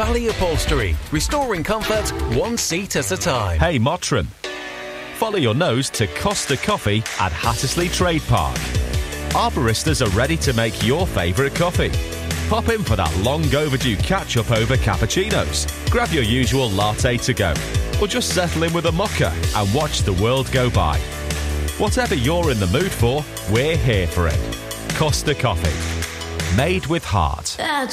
Valley Upholstery, restoring comfort one seat at a time. Hey Mottram, follow your nose to Costa Coffee at Hattersley Trade Park. Our baristas are ready to make your favourite coffee. Pop in for that long overdue catch-up over cappuccinos. Grab your usual latte to go. Or just settle in with a mocha and watch the world go by. Whatever you're in the mood for, we're here for it. Costa Coffee. Made with heart.